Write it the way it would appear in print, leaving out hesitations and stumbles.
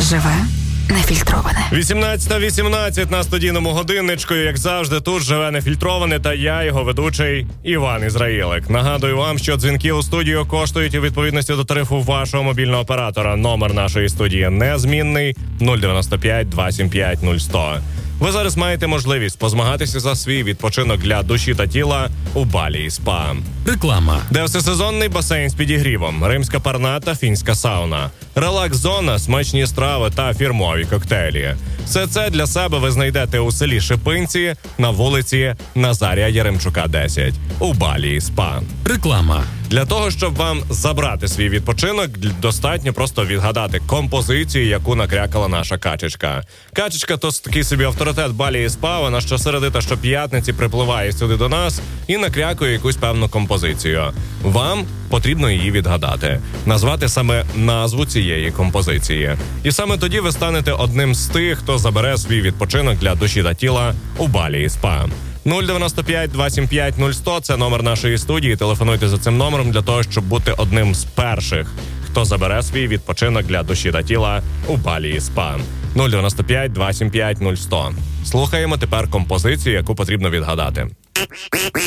Живе нефільтроване. 18:18 на студійному годинничку. Як завжди, тут живе нефільтроване та я, його ведучий Іван Ізраїлик. Нагадую вам, що дзвінки у студію коштують у відповідності до тарифу вашого мобільного оператора. Номер нашої студії незмінний 095 275 0100. Ви зараз маєте можливість позмагатися за свій відпочинок для душі та тіла у Балі і Спа. Реклама. Де всесезонний басейн з підігрівом, римська парна та фінська сауна, релакс-зона, смачні страви та фірмові коктейлі. Все це для себе ви знайдете у селі Шипинці на вулиці Назарія Яремчука, 10 у Балі і Спа. Реклама. Для того, щоб вам забрати свій відпочинок, достатньо просто відгадати композицію, яку накрякала наша качечка. Качечка – то такий собі авторитет Балі і Спа, вона щосереди та щоп'ятниці припливає сюди до нас і накрякує якусь певну композицію. Вам потрібно її відгадати, назвати саме назву цієї композиції. І саме тоді ви станете одним з тих, хто забере свій відпочинок для душі та тіла у Балі і Спа. 095 275 0100 – це номер нашої студії. Телефонуйте за цим номером для того, щоб бути одним з перших, хто забере свій відпочинок для душі та тіла у Балі і Спа. 095 275 0100. Слухаємо тепер композицію, яку потрібно відгадати.